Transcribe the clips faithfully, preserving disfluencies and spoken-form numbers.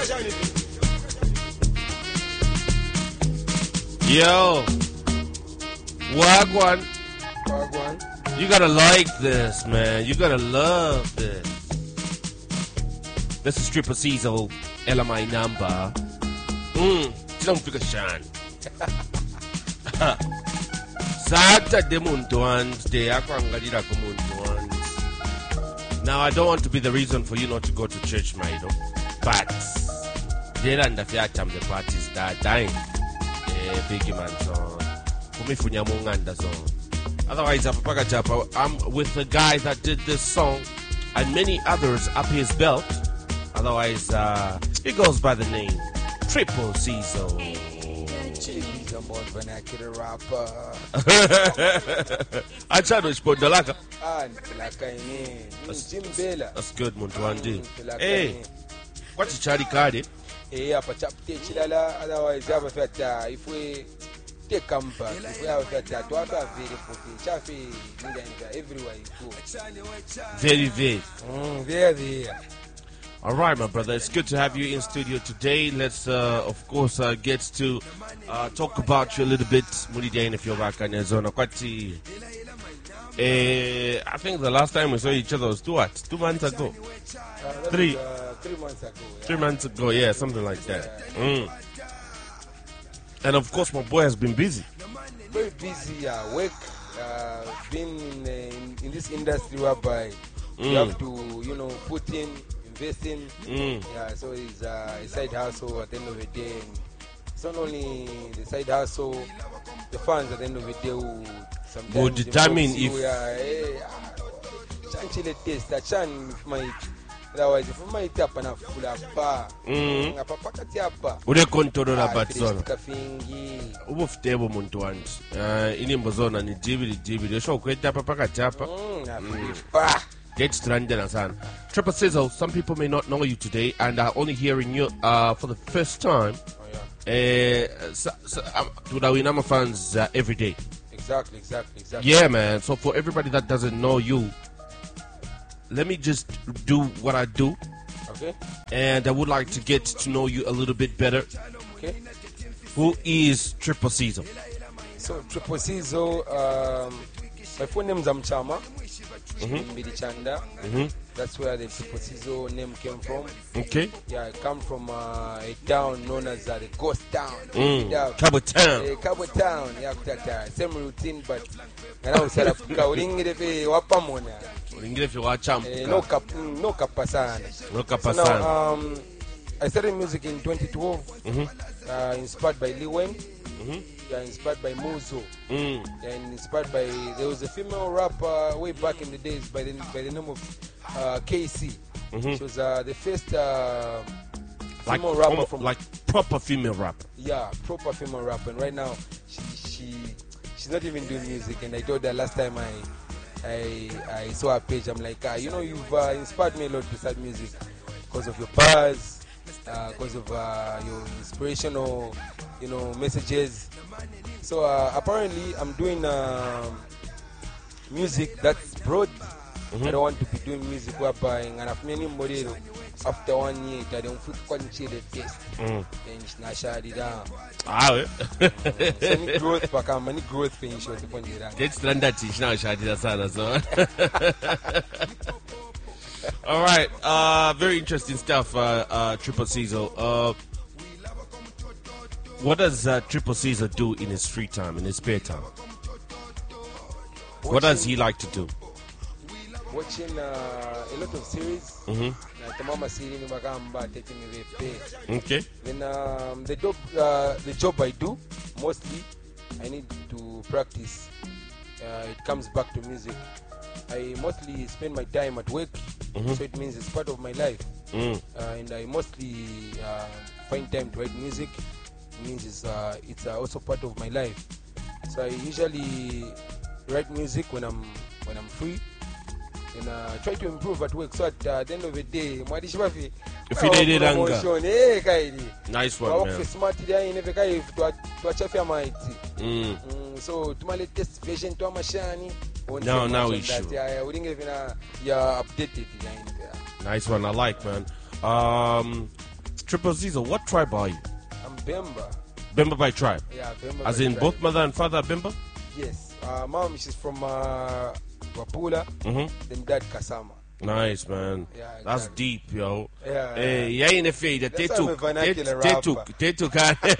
Yo, Wagwan, Wagwan. you gotta like this, man. You gotta love this. This is Triple Cecil, L M I number. Mmm, Tilongfika Shan. Saturday muntu Wednesday, akwangalira ku muntu Wednesday. Now I don't want to be the reason for you not to go to church, Maido. But there and the fiatam the parties that dying. Eh, big man song. Kumifunya munganda song. Otherwise, I'm with the guy that did this song and many others up his belt. Otherwise, uh, he goes by the name Triple Cecil. He's a more vernacular rapper. I tried to spot the laka. Ah, Filaka ini. Jim Bella. That's good, Muntwandi. Hey, what's the Charlie Cardi? Eh, apa chapte chilala. Otherwise, have a fat if we take come back. If we have a fat, to have a very poky, chaffy, everywhere you go. Very, very. Mm, there, there. All right, my brother. It's good to have you in studio today. Let's, uh, of course, uh, get to uh, talk about you a little bit. Mulidane, if you're back on your zone. Kwati. Eh, I think the last time we saw each other was two what? Two months ago. Uh, Three. Was, uh, three months ago. Yeah. Three months ago, yeah, something like that. Mm. And of course, my boy has been busy. Very busy at work. Uh, been in, uh, in, in this industry whereby mm. you have to, you know, put in, invest in. Mm. Yeah, so it's uh, a side hustle at the end of the day. And it's not only the side hustle, the fans at the end of the day who sometimes will determine if. You, uh, hey, uh, chile taste, that chan might. Otherwise, if my tap and a full of bar, a papa tiapa. Ure controller but zona. Ubu fitebo muntu wanti. Uh, inimbo zona ni jibili jibili. Yosho kweta papa kachapa. Get stranded and son. Triple Cecil, some people may not know you today and are only hearing you uh, for the first time. Oh, yeah. Uh, so, so, um, to the Winama fans uh, every day. Exactly, exactly, exactly. Yeah, man. So for everybody that doesn't know you, let me just do what I do. Okay. And I would like to get to know you a little bit better. Okay. Who is Triple Cecil? So Triple Cecil, um, my full name is Amchama. Mm-hmm. Chanda. Mm-hmm. That's where the Triple Cecil name came from. Okay. Yeah, I come from uh, a town known as uh, the Ghost Town. Mm. Cabo Town. Uh, Cabo Town. Yeah, that, uh, same routine, but now South Africa. Ulingirefe wapamona. Ulingirefe wacham. No cap, no kapasana. No kapasana. So now, um, I started music in twenty twelve. Mm-hmm. Uh, inspired by Lil Wayne. Mm-hmm. Yeah, inspired by Muzo. Mm. And inspired by, there was a female rapper way back in the days by the by the name of uh, K C. Mm-hmm. She was uh, the first uh, like, female rapper from, from like proper female rapper. Yeah, proper female rapper. And right now, she she she's not even doing music. And I told her last time I I I saw her page, I'm like, ah, you know, you've uh, inspired me a lot to start music because of your buzz, uh, because of uh, your inspirational, you know, messages. So uh, apparently, I'm doing uh, music that's broad. Mm-hmm. I don't want to be doing music whereby and I've many model after one year I don't feel control the taste. And it's not shady down. Ah, any growth back and many growth things short upon you. Get standard teach now shady sana so. All right, uh, very interesting stuff, uh, uh, Triple Cecil. Uh, what does uh, Triple Cecil do in his free time, in his spare time? Watching, what does he like to do? Watching uh, a lot of series. Mm-hmm. Like the mama series, taking me pay. Okay. Then um, the job, uh, the job I do mostly, I need to practice. Uh, it comes back to music. I mostly spend my time at work, mm-hmm. so it means it's part of my life. Mm. Uh, and I mostly uh, find time to write music. It means it's uh, it's uh, also part of my life. So I usually write music when I'm when I'm free, and uh, try to improve at work. So at uh, the end of the day, if you did it, nice one, man. Smart mm. mm, so to my latest version to machine. No, now issue. Yeah, we didn't even uh, yeah updated. Nice one, I like, man. Um, Triple Caesar, what tribe are you? I'm Bemba. Bemba by tribe? Yeah, Bemba As by in tribe. both mother and father are Bemba? Yes. Uh, mom, she's from uh, Wapula. Mm-hmm. Then dad, Kasama. Nice, man. Yeah, That's exactly. deep, yo. Yeah, Eh, yeah, in the face. They That's why I'm a took. vernacular They rapper. took. They took.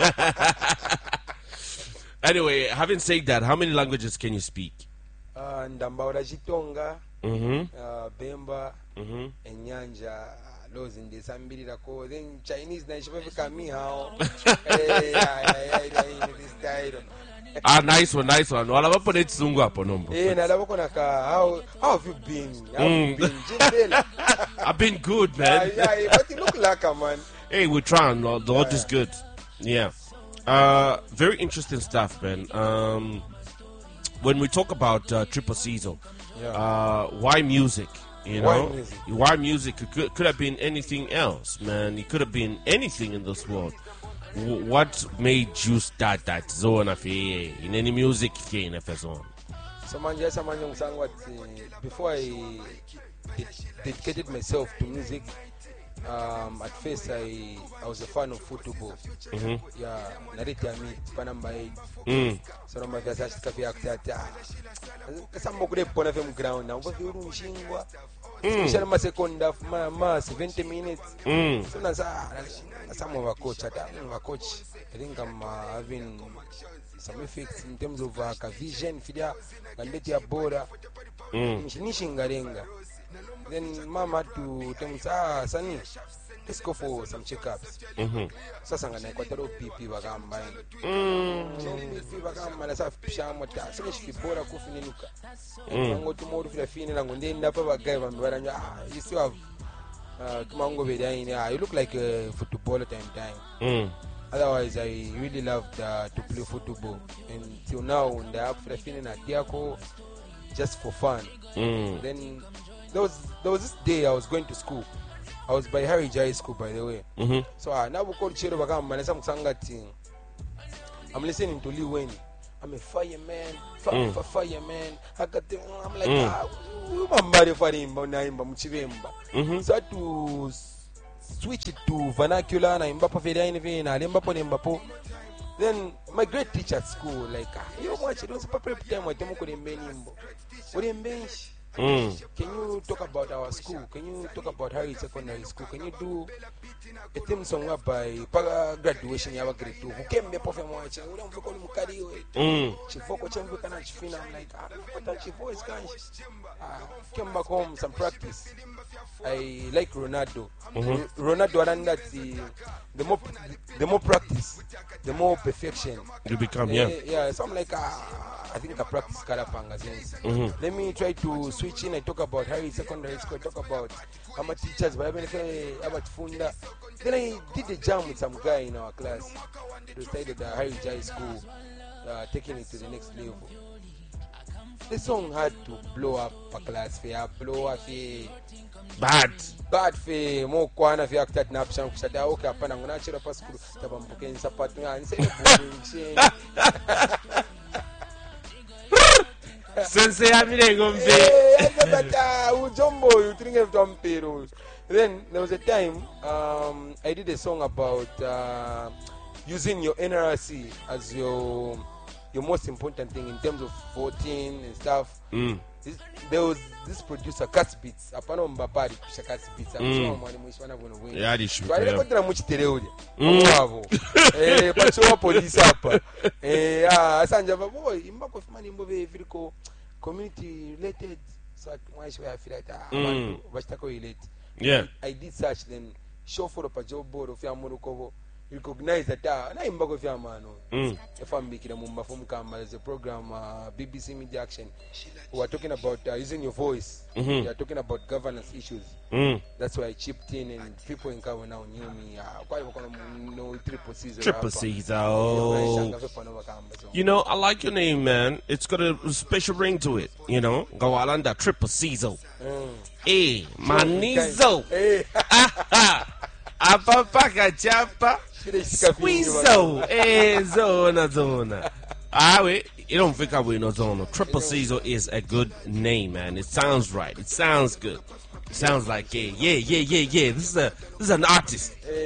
Anyway, having said that, how many languages can you speak? Uh, Ndambaura Chitonga, Mm-hmm. uh, Bemba, Mm-hmm. Enyanja, Lozi Ndesambirako, then Chinese, then she will come me how. Hey, yeah, yeah, yeah, yeah, this title. Ah, nice one, nice one. Wala wapo na Tsungu hapo nombo. Eh, nalaboko naka, how, how have you been? How have Mm. you been? Jimbele. I've been good, Yeah, man. yeah, yeah, but you look like a man. Hey, we're trying. The Lord is good. Yeah. Uh, very interesting stuff, man. Um, when we talk about uh, Triple Caesar, Yeah. uh, why music? You Why know, music? why music? It could, could have been anything else, man. It could have been anything in this world. W- what made you start that zone of in any music in F S one? So man, just man, young sang what uh, before I de- dedicated myself to music. Um, at first, I I was a fan of football. Mhm. Yeah, nariti ami panamba eight. Mm. So number vya sasa kafi akutata. Kasa mbokule pona vya ground na mbovi uru nshingwa. Especially ma second half ma ma seventy minutes. Mm. So na sa some of our coach ata our coach I think I'm uh, having some effects in terms of uh, vision fidia ngandeti ya bora. Mm. Nishingarenga. Then mama to tell me, ah, Sunny, let's go for some checkups. Mhm. Sasa ngana kwataro pipi bagamba. Mm. Pipi bagamba na sa pishamo ta. So shi bora kufi ninuka. Mm. Ngo tumodu fila fini na ngonde ndapa bagay bambaranya. Ah, you still have uh kumango bedani. Ah, you look like a footballer time time. Mm. Otherwise, I really loved uh, to play football. And till now, the app fila fini na diako just for fun. Mm. Then there was there was this day I was going to school. I was by Harry Jai School, by the way. Mhm. So I now call Chero Bagam Manasa Musangati. I'm listening to Lee Wayne. I'm a fireman, fire, Mm. fire, fireman. I got the, I'm like, Mm. ah, I'm married for him, but I'm Muchivemba. Mhm. So I had to s- switch it to vernacular and I'm Bapa Fedia in Vina, Limbapo Nimbapo. Then my great teacher at school, like, ah, you know what, it was a proper time I don't go to Benimbo. What do you bench? Mm. Can you talk about our school? Can you talk about Harry Secondary School? Can you do a theme song by para graduation ya grade two? Who came me perform watch? We don't call him Kariyo. Mm. Chifoko chembe kana chifina. I'm like, ah, what a voice can ah, came back home some practice. I like Ronaldo. Mhm. Ronaldo and that the, the more the more practice, the more perfection. You become, yeah. Eh, yeah. So I'm like, ah, I think I practice Karapanga since. Mhm. Let me try to switch in. I talk about Harry Secondary School. I talk about how much teachers, but I mean, about Funda. Then I did the jam with some guy in our class. We decided that Harry Jai School, uh, taking it to the next level. The song had to blow up a class fair, blow up a Bad. bad fe mo kwana fe aktat na option kusada okay hapana ngunachira pa school tabampoke ni sapatu ngani sasa bullshit. Sensei Amirengo mbe. Eh, bata ujombo you think of Tompero. Then there was a time um, I did a song about uh, using your N R C as your your most important thing in terms of voting and stuff. Mm. This, there was this producer Cats Beats apano mbapari kusha Cats Beats I'm Mm. sure mwani mwishwana bono wengi Yeah, this should twalire be. kotera muchitereuli Mm. wavo eh pachiwa police hapa eh ah asanja boy imbako fumani imbo be viriko community related so mwashi wa feel like ah Mm. abantu bashitako relate. Yeah. I did search then show for the job board of yamurukovo recognize that ah na imbako fya mano Mm. if I'm making a mumba from Kamba, there's a program, uh, B B C Media Action. We are talking about uh, using your voice. Mhm. We are talking about governance issues. Mm. That's why I chipped in, and people in Kamba now knew me. Uh, quite no triple Caesar. Triple rapper. Caesar. Yeah, Oh. very shangafe pano Kamba, so. You know, I like your name, man. It's got a special ring to it. You know, Gawalanda Triple Caesar. Mm. Eh, Manizo. Hey, Aha. Apapaka chapa. Squeezo. Eh, zona zona. Ah, wait. You don't think I will no zona. Triple Caesar is a good name, man. It sounds right. It sounds good. It sounds like yeah, yeah, yeah, yeah, yeah. This is a this is an artist. hey,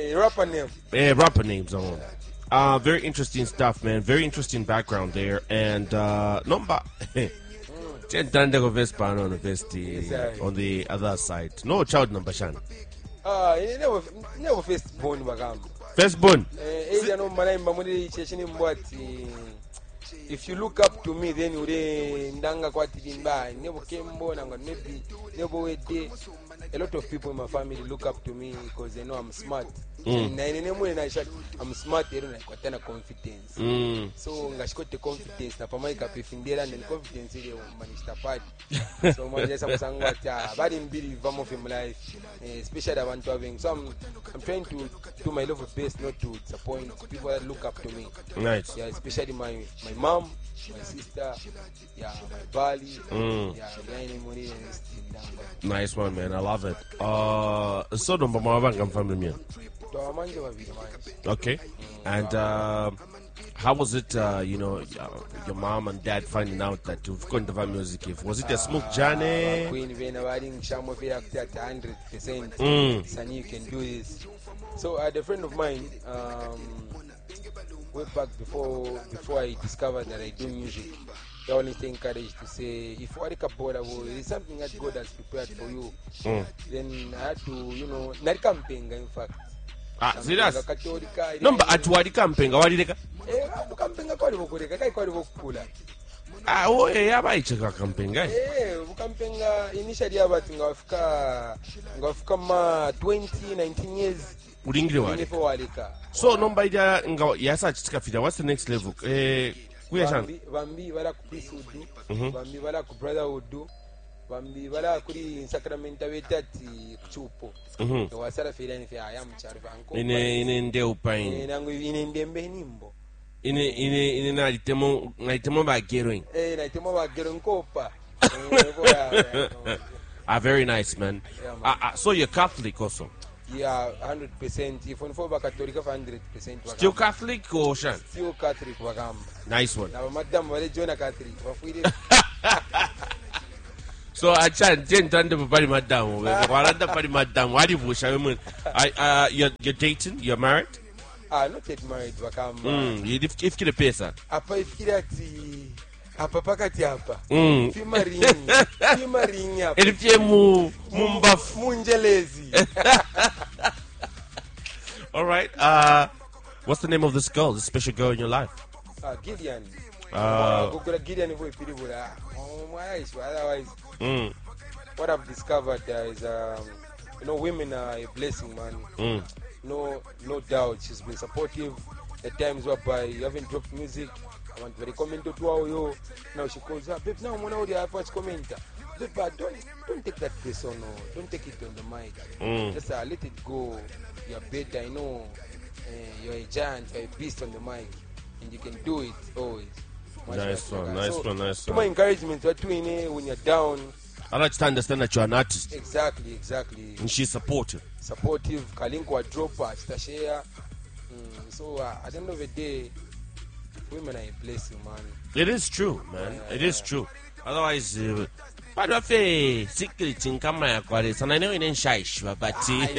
Uh, rapper name. Yeah, rapper names on. Uh, very interesting stuff, man. Very interesting background there. And uh, number. Tendanda Vespa on the vesti Yes, on the other side. No child number shan. Ah, uh, never, never first born bagam. First born. Eh, age no mana mbamuri cheshini mbwati. If you look up to me, then you ndanga kwa tidimba. Never came born and maybe never wait day. A lot of people in my family look up to me because they know I'm smart. Mm. I'm smart, they don't like what confidence. Mm. So ngashikote confidence na pamaika pefindera and confidence ile manista party. So manje samusanga ata bad in believe vamo from life, especially the one to having. So I'm I'm trying to do my level best not to disappoint people that look up to me. Nice. Yeah, especially my my mom, my sister, yeah, my bali, Mm. yeah, yeah, Nice one, man. I love it. Uh, so no mama family man. Okay. And uh, how was it, uh, you know, uh, your mom and dad finding out that you've gone to music? If was it a smooth journey? Mm. Son, you can do this. So I had a friend of mine, um, way back before before I discovered that I do music. They always encouraged to say, if you are a couple, it's something that God has prepared for you. Mm. Then I had to, you know, not camping, in fact. Ah, serious? No, but at what camping? What did you eh, camping? Kwa libo kureka, kai kwa libo kukula. Ah, oh, yeah, ba icheka camping, guys. Eh, camping initially about ngafika ngafika ma twenty, nineteen years. Uringire wale. So, number ida nga yasa chitika fida. What's the next level? Eh, kuya shan. Bambi bala ku peace udu, bambi bala ku brother udu. Bambi bala kuri Sacramento wetati kuchupo. Mhm. Wasara filani fi ayam chari banko. Ine ine nde upain. Ine nangu ine ndembe nimbo. Ine ine ine na itemo na itemo ba geroin. Eh, na itemo ba geroin kopa. Ah, very nice, man. Yeah, man. Ah, ah, so you're Catholic also? Yeah, one hundred percent. If on for Catholic, one hundred percent. Still Catholic or Shan? Still Catholic, Wagam. Nice one. Now, madam, wale join a Catholic. So I chan ten tande pari madam. Waranda pari madam. Wadi busha women. I uh you're you're dating, you're married? Ah, not yet married, Wagam. Mm, you if if kile pesa. Apa if kirati apa pakati apa. Mm. Fi maringi. Fi maringi apa. If you mu mumba munjelezi. All right. Uh what's the name of this girl, this special girl in your life? Ah, Gideon. Uh Google Gideon for people. Otherwise, mm. what I've discovered uh, is, um, you know, women are a blessing, man. Mm. No, no doubt. She's been supportive. At times whereby you haven't dropped music, I want to comment to you. Now she calls up, babe. Now I'm going to have first commenter. Babe, but don't don't take that personal. Don't take it on the mic. Mm. Just uh, let it go. You're better. I know. Uh, you're a giant. You're a beast on the mic, and you can do it always. Nice one, nice so, one, nice to one. my encouragement, what doing when you're down. I like to understand that you're an artist. Exactly, exactly. And she's supportive. Supportive. Kalinkwa dropper, share. Mm, so uh, at the end of the day, women are a blessing, man. It is true, man. Yeah, it yeah. is true. Otherwise, uh, but I feel secret in Kama Aquaris, and I know in Shaish, but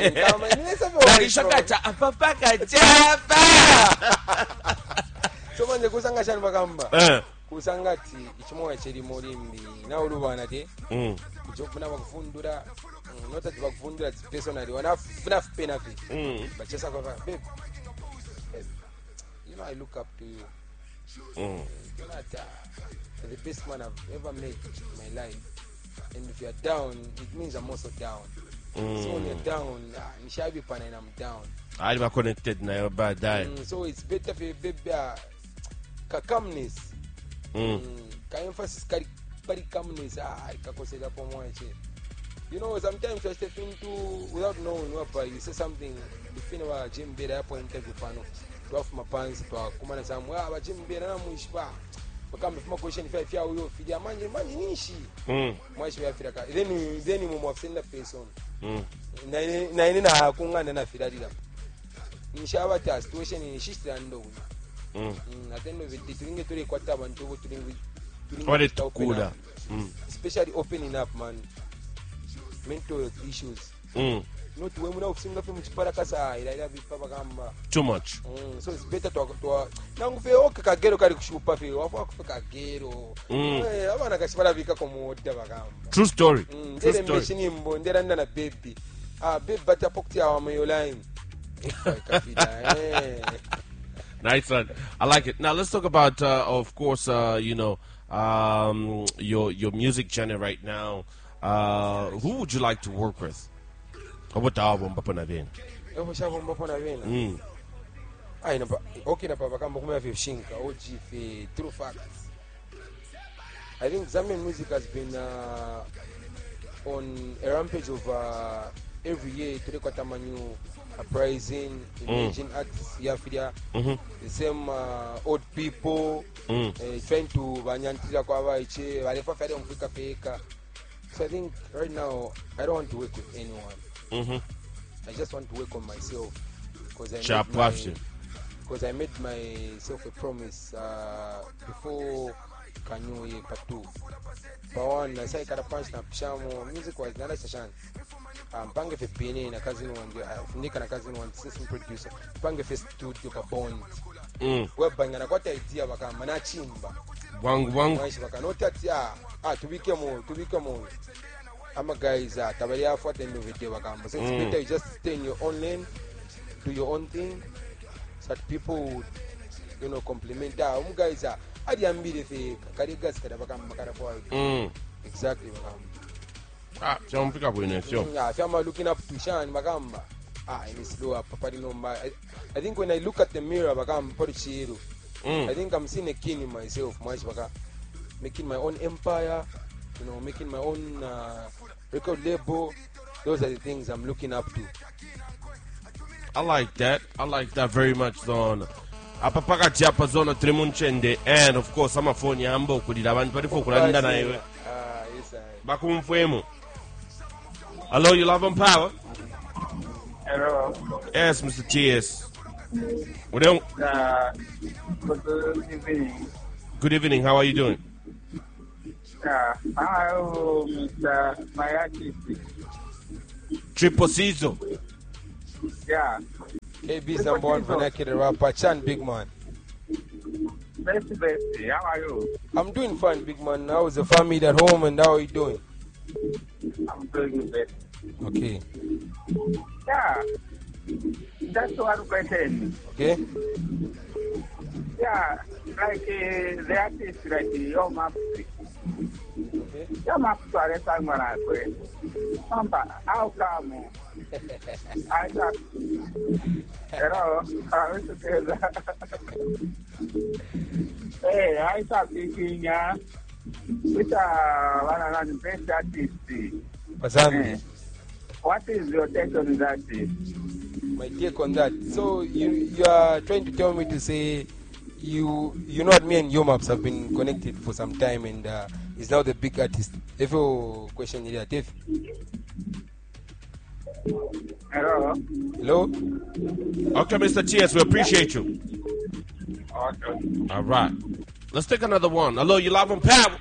so manje kusanga shani bakamba eh kusanga ti ichimoya chiri mulimbi na ulubana te mm kujofuna bakufundura not that bakufundura personally wana funa benefit mm but just like babe, babe you know I look up to you mm you're not uh, the best man I've ever met in my life, and if you're down it means I'm also down. Mm. So when you're down, nishabi pana and I'm down. I am connected now, bad die. Mm, so it's better for baby uh, calmness. Mm. Mm, ka emphasis kari kari calmness ah ikakoseka pomwe che. You know, sometimes you step into without knowing what you say something you feel about Jim Bera hapo interview pano. To off my pants to kumana samu ah ba Jim Bera na muishba. Bakamba fuma question if I huyo fidia manje manje nishi. Mm. Mwashi ya Afrika. Then then mu mwafenda person. Mm. Na na ine na kungana na filadira. Nishaba ta situation ni shishira ndo. Mm. Mm, at the end of the day, tulinge tuli kwata abantu bo tulinge tulinge What it cool. Mm. Especially opening up, man. Mental health issues. Mm. not when we sing from Chiparakasa, I love it, Papa. Too much. Mm, so it's better to to now if you okay kagero kali kushupa fi wafa ku kagero eh abana kashibala vika komoda bagamba True story. mm, True ndere story. mishini mbo ndera ndana baby ah baby bata pokti awa mayo line eh Nice one. I like it. Now let's talk about, uh, of course, uh, you know, um, your your music channel right now. Uh, who would you like to work with? What the album, Papa Navin? ebo shabo mbo na vena Mm. ai na okay na papa kamba kuma fi shinka O G fi true facts. I think Zambian music has been uh, on a rampage of uh, every year to record new uprising, emerging mm. artists here for Mm-hmm. the same uh, old people Mm. uh, trying to banyantira kwa baiche balefa fere mfika feka. So I think right now I don't want to work with anyone. Mm-hmm. I just want to work on myself because I Sharp made my, option. because I made myself a promise uh, before Kanyu part two. But one, I say kada punch na pishamo music was nala session. Um, pange fe pini na kazi no one, funika na kazi no one, system producer. Pange fe studio ka bond. Mm. Web banga na kwata idea baka mana chimba. Wang wang. Maishi baka no tati ah ah tubike mo tubike mo. Ama guys ah tabali afu at end of the day baka. So it's Mm. better you just stay in your own lane, do your own thing, so that people would, you know, compliment that. Um guys ah adi ambire fe kari gas kada baka makara boy. Mm. Exactly baka. Ah, I'm pick up with it. Sure. Yeah, if I'm looking up to Shan Bagamba, ah, I need slow up. Papa, no, I, I think when I look at the mirror, Bagam, Porichiro, Mm. I think I'm seeing a king in myself, much Baga, making my own empire, you know, making my own uh, record label. Those are the things I'm looking up to. I like that. I like that very much, Don. Apapaka Japa Zona Trimunchende, and of course, I'm a phone yambo, could it have been for Kulanda? Ah, yes, I. Bakum Fuemo. Hello, you love and power? Hello. Yes, Mister T S. What else? Uh, good evening. Good evening. How are you doing? Uh, hello, Mister Mayaki. Triple Caesar. Yeah. K B's number one vernacular rapper, Chan Big Man. Best, best. How are you? I'm doing fine, Big Man. How's the family at home and how are you doing? I'm doing best. Okay. Yeah. That's one question. Okay. Yeah. Like uh, the artist, like your map. Okay. Your map to a restaurant when I pray. Mamba, how come? I got. Hello. I was together. Hey, I start thinking, yeah. Which are one of the best artists. Bazambi. What is your take on that? My take on that. So you you are trying to tell me to say you you know what, me and Yomaps have been connected for some time and uh, he's now the big artist. If you question here, Dave. Hello. Hello. Okay, Mister T S, we appreciate you. Okay. All right. Let's take another one. Hello, you love and power?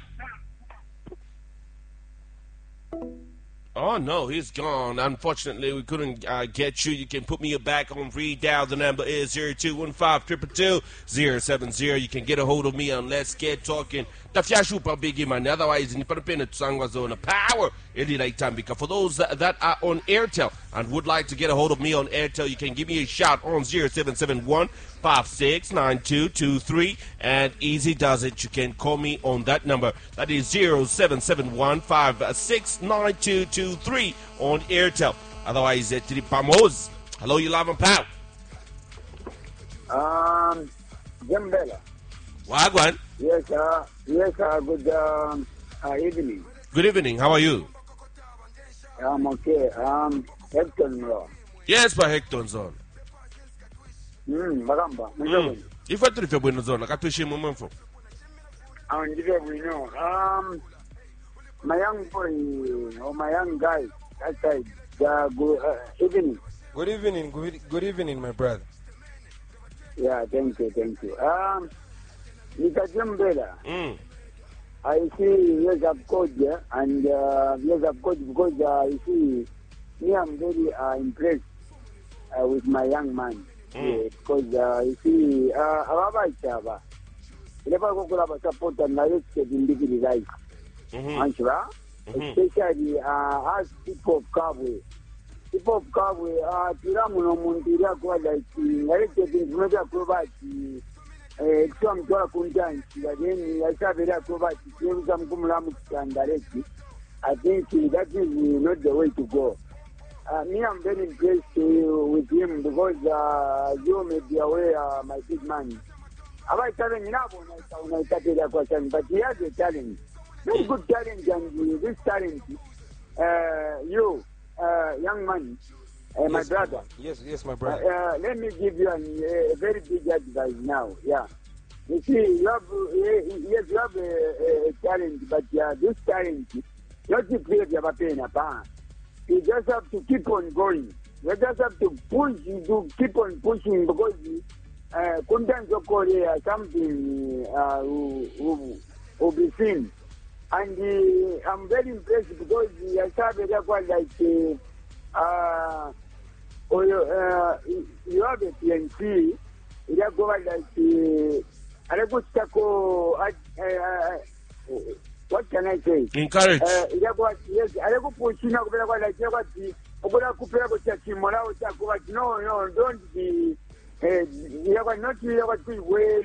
Oh, no, he's gone. Unfortunately, we couldn't uh, get you. You can put me back on redial. The number is zero two one five, two two two, zero seven zero. You can get a hold of me on Let's Get Talking. Tafyashupa biggie man. Otherwise, in Parapena Tsangwa Zone Power. Ili like time because for those that, that are on Airtel and would like to get a hold of me on Airtel, you can give me a shout on zero seven seven one, five six nine two two three, and easy does it. You can call me on that number. That is zero seven seven one, five six nine two two three on Airtel. Otherwise, uh, Tripamos. Hello, you love and power. Um, Jambela. Wagwan. Yes, sir. Yes, sir. Good um, uh, evening. Good evening. How are you? I'm okay. Um, Hector Mro. Yes, by Hector Zone. Hmm, Bagamba. Mm. If I trip your zone, I can push him a for. I'm we know. Um, my young boy or my young guy outside. Uh, good uh, evening. Good evening. Good, good evening, my brother. Yeah, thank you, thank you. Um, Mister Jambela. Mm. I see years of code, yeah, and uh, years of code because uh, I see me, I'm very uh, impressed uh, with my young man. Mm. Yeah, because uh, you see, uh, Ababa Chava, never go to support and narrate in big life. Anshra, especially uh, as people of Kabwe. People of Kabwe, uh, Tiramuno Mundiria, like narrated in Media Provati, some to a content, again, I said that Provati, some Kumulamu and directly. I think that is not the way to go. Uh, me, I'm very impressed uh, with him because uh, you may be aware, uh, my big man. I telling you now when I started that question, but he has a talent, very good talent, and uh, this talent, uh, you, uh, young man, uh, my yes, brother. Yes, yes, my brother. Uh, uh, let me give you an, uh, a very big advice now. Yeah, you see, you have, uh, yes, you have a, a, a talent, but uh, this talent. Not to create your pain, you just have to keep on going. You just have to push, to keep on pushing because uh, content of Korea something uh, will, will be seen. And uh, I'm very impressed because I saw very quite like uh, uh, uh, you have a P N C, you have like uh, I go to what can I say? Encourage. Uh, yes, I go push you know, like what no, no, don't be. You have not you have to wait.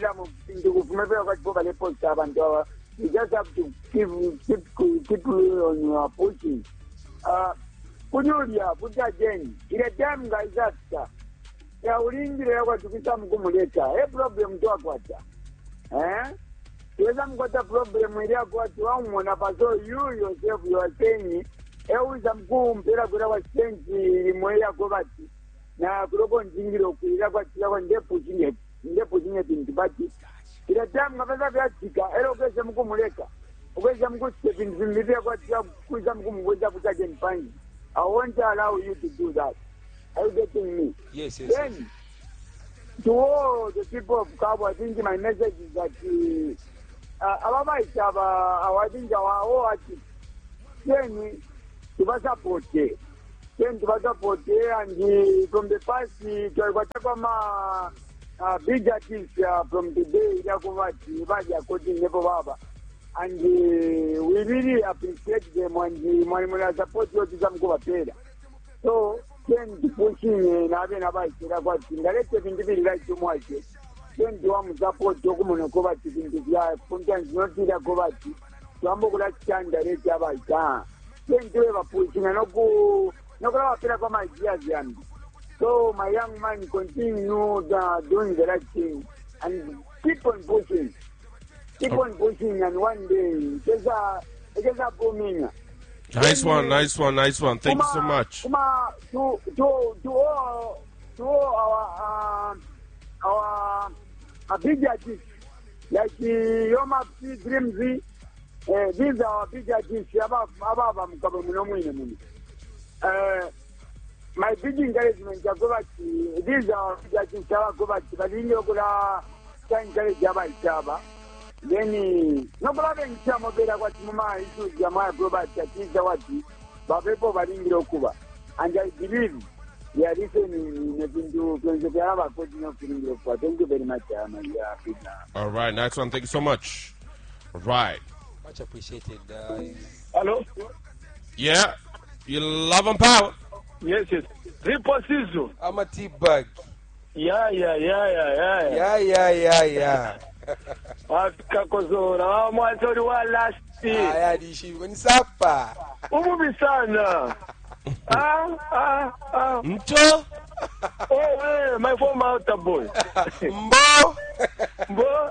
You just have to keep keep keep on your pushing. Uh, Kunuria, put again. In a damn guy that. Yeah, we didn't have to be some kumuleta. A problem to what? Eh? Yes, I'm got a problem with what wrong when I saw you yourself, you are saying, every some boom, Pera was saying, Moya Govati. Now, Global Jingiro, Piraga, they're pushing it, they're putting it into Bati. In a time of another Tika, Elogasam Gumuleka, where some good stepping in Libya, what you have put some gum with up again fine. I won't allow you to do that. Are you getting me? Yes, yes. Then, yes. to all the people of Cabo, I think my message is that. Uh, Ababa Chava, our Dinga, our artist, then to support it. Then to support it, and from the past, to whatever big artists from today, Yakovati, Vaja, Koti, Nebova, and we really appreciate them and the Moimuna support you to some Govapeda. So, then to pushing in having a bike, Yakovati, the rest of individual like to watch it. Then you want to support Jokumano Kovati in the Yard, sometimes not to the Kovati, Sambola Chanda, Rechabaita. Then you have a pushing and no go, no go for my Yazian. So my young man continue the, doing the right thing and keep on pushing. Keep on pushing, and one day, there's a, there's a booming. Nice one, nice one, nice one. Thank you so much. Kuma, to, to, to all, to all our, uh, our, a big artist, like the Yoma P. Grimsy, uh, these are big artists, above Ababa Mukabamunomini. Uh, my big encouragement, these are big artists, Govati, but in Yoga, can encourage Java Java. Then, no problem, Chamobera, what Mama is Jamaica, Govati, Tizawati, Babepo, Badingo Kuba. And I believe. Yeah, listening to Thank you very much. All right, next one. Thank you so much. All right. Much appreciated. Uh, Hello? Yeah, you love and power. Yes, yes. Reposizo. I'm a tea bag. Yeah, yeah, yeah, yeah, yeah. Yeah, yeah, yeah, yeah. Afika kozora, mwanzori wa lasti. Aya, dishi, unisapa. Umubi sana. Ah, ah, ah. Mcho? Oh, hey, my former outer boy. Mbo? Mbo?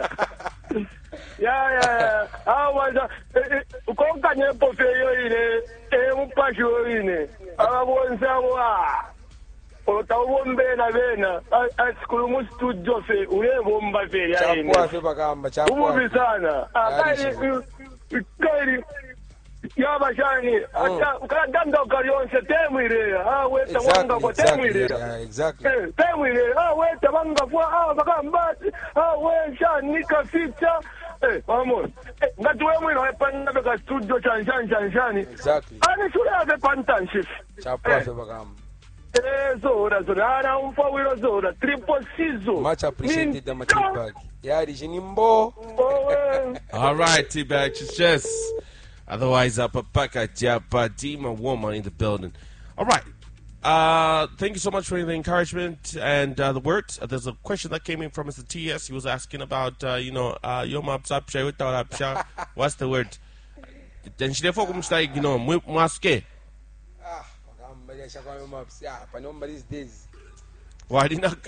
Yeah, yeah, yeah. Ah, waza. Ukonka nyepo feyo ine. Eh, mpasho ine. Ah, wonsa wa. Otawombe na bena. Asikulu mu studio fe. Ule bomba fe ya ine. Chapua fe bakamba, chapua. Umubi sana. Ah, kairi. Kairi. Yaba shani, ukaganda ukarionse temwire, ah weta wanga kwa temwire. Exactly. Temwire, ah weta wanga kwa ah bakambati, ah we shani kafita, eh vamos ngati wewe mwino wepanga beka studio chan chan chan chan Exactly. ani sura ave pantanship Chapa bakam. eh zora zora ana umfawiro zora triple sizo Much appreciated the T-Bag. Yeah, this is Nimbo. All right, T-Bag, it's just. Otherwise, up a pack at Japa, Dima woman in the building. All right. Uh, thank you so much for the encouragement and uh, the words. Uh, there's a question that came in from Mister T S. He was asking about, uh, you know, uh, Yom Apsapsha, without Apsha. What's the word? Then she therefore comes like, you know, Mwaske. Ah, but nobody's days. Why did not go?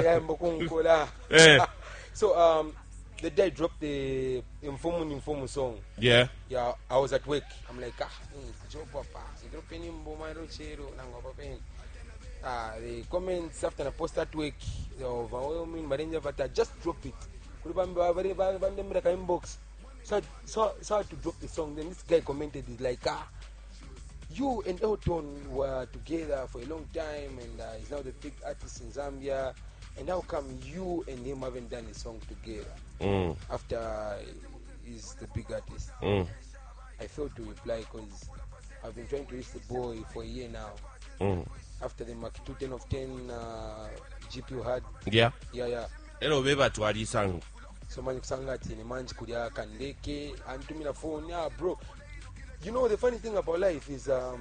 Yeah. So, um, the day I dropped the Informu Informu song. Yeah. Yeah, I was at work. I'm like, ah, Joe Papa, you drop any Mbomaro Chero, Nango Ah, the comments after I post at work, they overwhelming, but then I just drop it. Inbox. So, so, so I had to drop the song. Then this guy commented, he's like, ah, you and Elton were together for a long time, and uh, he's now the big artist in Zambia. And how come you and him haven't done a song together? Mm. After uh, he's the big artist. Mm. I failed to reply because I've been trying to reach the boy for a year now. Mm. After the Mark two ten of ten uh, G P U had. Yeah. Yeah, yeah. Hello, baby, to Adi Sang. So man, Sangati, the man, Kuria, Kandeke, and to me the phone. Yeah, bro. You know, the funny thing about life is um,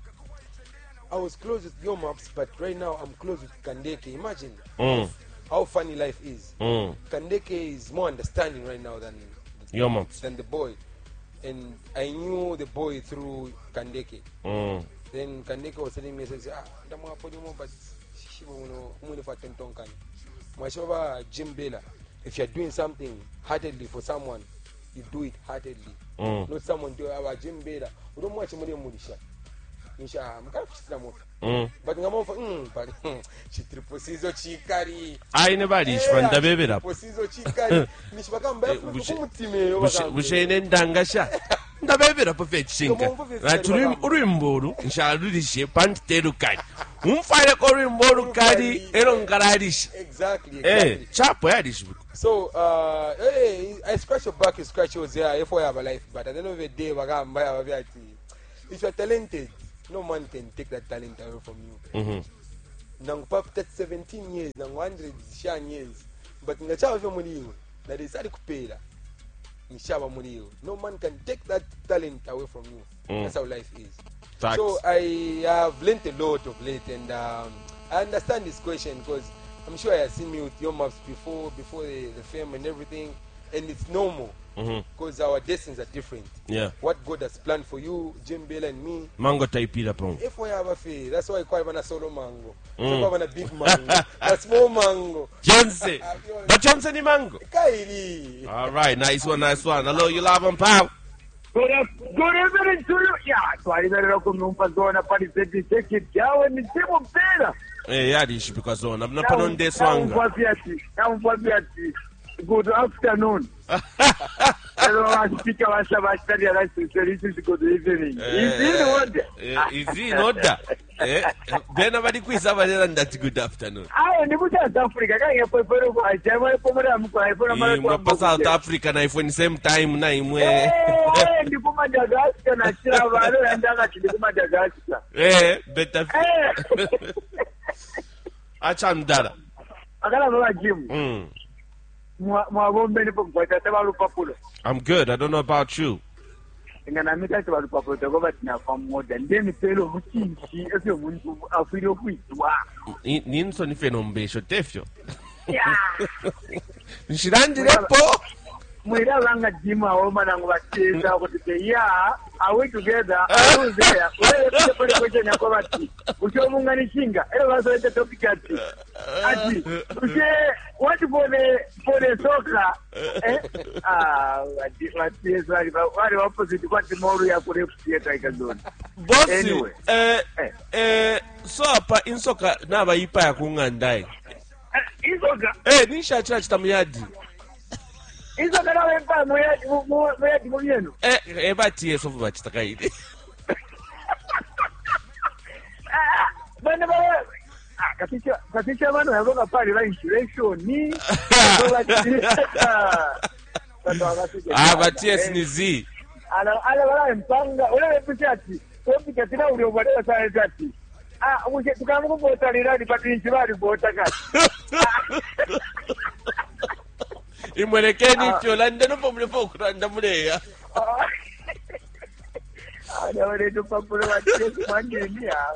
I was close with Yo Maps, but right now I'm close with Kandeke. Imagine Mm. how funny life is. Mm. Kandeke is more understanding right now than Yo Maps. than the boy, and I knew the boy through Kandeke. Mm. Then Kandeke was telling me, he says, ah, ndamu hapo ni mo, but shibo uno umuni fa tentonkan. Mwashoba Jim Bela, if you're doing something heartedly for someone, you do it heartedly. Mm. Not someone do our Jim Bela. We don't watch money mulisha. Nisha, mkara kuchitira moto. Mm. But ngamofa, mm, but chitripo sizo chikari. I never reach from the baby up. Chitripo sizo chikari. Nishbaka mbaya kumutime yo baka. Bushene ndangasha. Ndabebera perfect shinka. Na turi urimboru nsharurishe pantero kai. Umfire ko urimboru kari ero ngararish. Exactly, exactly. Eh, chapo yadish. So, uh, hey, I scratch your back, you scratch yours here, if I have a life, but at the end of the day, if you're talented, no man can take that talent away from you. Mm-hmm. Nang pap that seventeen years, nang one hundred years, but in the child of Murio, that is Adikupeda, in Shaba Murio, no man can take that talent away from you. Mm. That's how life is. Facts. So I have learned a lot of late, and um, I understand this question because I'm sure I have seen me with your maps before, before the, the fame and everything, and it's normal because mm-hmm. our destinies are different. Yeah. What God has planned for you, Jim Bell and me. Mango taipira pong. If we have a fee, that's why I call it a solo mango. Mm. So I a big mango, a small mango. Johnson. But Johnson ni mango. Kaili. All right, nice one, nice one. Hello, you love and pow. Good evening to you. Yeah, so I better come home for going up and take it down and it's even better. Eh, yeah, this because on. I'm not on this one. Good afternoon. Hello, speaker was about study and I said, good evening. Is he in order? Is he in order? Eh, then nobody quiz about it and that's good afternoon. I am in South Africa. I can't put for my German program. I put a pass South Africa na ifo same time na imwe. Eh, ndipo Madagascar na chira valo ndanga ndipo Madagascar. Eh, better. Acha mdala. Akala baba Jim. Mm. Mwabombe nipo kwata tabalu papulo. I'm good. I don't know about you. Ngana mita tabalu papulo togoba tina kwa moda. Ndeni pelo muchinchi efyo muntu afiro kuitwa. Ninso ni fenombesho tefyo. Yeah. Nshirandirepo. Mwira langa Jima oma nangu bateza kuti yeah, are we together? Are we there? Wewe kile pale kwenye nyako bati. Ukiwa mungani shinga, ele wazo ete topic ati. Ati, uke what for the for the soccer? Eh? Ah, ati ati wali wali opposite kwa timoru ya kule theater ikazoni. Boss, anyway. eh eh so apa insoka naba ipa ya kungandai. Insoka. Eh, nisha chira chitamuyadi. Izo kana wempa moya moya timoyeno. Eh, ebati yeso vuba chitakaidi. Bana ba katika katika bana yabonga pale la inspiration ni Ah, but yes, Nizi. Ala ala wala mpanga ule mpati. Kwa tina ule wale sana tati. Ah, uje tukamu kubota liradi pati nchibari bota kati. Imwelekeni hicho la ndeno pomule pokuranda muleya. Ada wale tupapule wachesi mwangeni ya.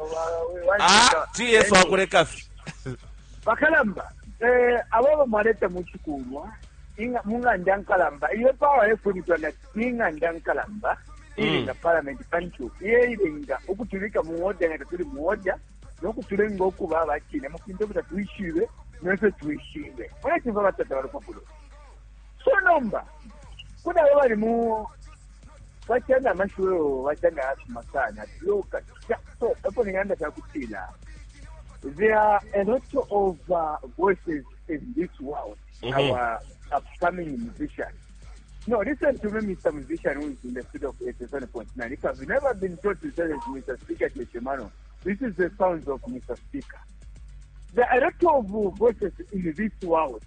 Ah, T S wakule kafi. Bakalamba, eh, ababa mareta muchukulwa. Inga munga ndankalamba iyo power efunitwa na inga ndankalamba ili nga parliament pancho ye ilenga okutulika muoja nga tuli muoja nokutulenga okuba abakine mukinto buta tuishiwe nese tuishiwe ona kimva batata bali populo so nomba kuna bali mu wachanga mashuo wachanga asmakana yoka so hapo ninganda cha kutila. There are a lot of uh, voices in this world. Mm-hmm. Our upcoming musician. No, listen to me, Mister Musician, who is in the studio of eighty-seven point nine. If I've never been told to say this, Mister Speaker Cheshimano, this is the sounds of Mister Speaker. There are a lot of voices in this world.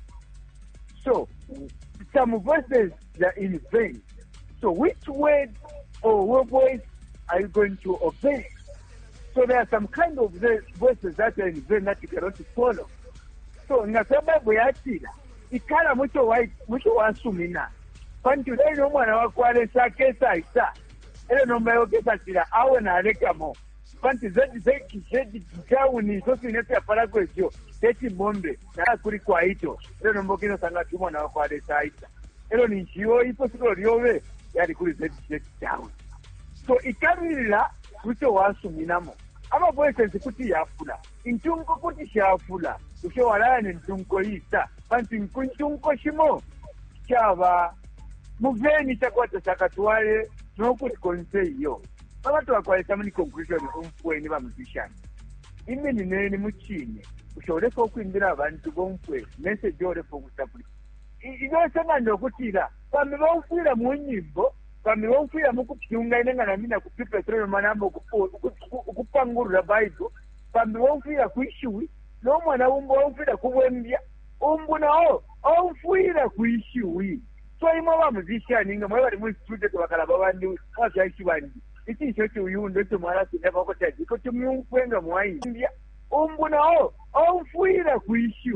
So, some voices are in vain. So, which word or what voice are you going to obey? So, there are some kind of voices that are in vain that you cannot follow. So, Nasaba Boyatila. Ikala mucho wa mucho wa sumina. Pantu leo mwana wa kwale sake saita. Ele no mayo kesa tira awe na reka mo. Pantu zedi zeki zedi kikau ni sosi nete apara kwezio. Teti monde na kuri kwa hito. Ele no mbokino sanga tu mwana wa kwale saita. Ele ni njio ipo siko liove yali kuri zedi zeki down. So ikamila mucho wa sumina mo. Ama voices kuti yafula. Intungo kuti shafula. Usho walane ntungo isa. Panti nkuntungo shimo. Chava. Muveni chakwata chakatuwale. Nokuri konsei yo. Watu wakwale tamani conclusion umfwe ni ba musician. Ime ni nene muchine. Usho ulefo kuindira abantu bomfwe. Message ulefo kutapuli. Ido sema ndo kutila. Pami bomfwila munyimbo. Pami bomfwila mukupiunga inenga na mina kupipa sero manambo kupangurura Bible. Pami bomfwila kuishiwi. No mwana umbo omfira kubwembya umbu nao omfira kuishiwi so imo ba musician nga mwe bali mu studio bakala babandi kwashashi bandi iki cyo cyo yundo cyo mara sinema ko taji ko cyo myumfwenga mwai umbu nao omfira kuishiwi.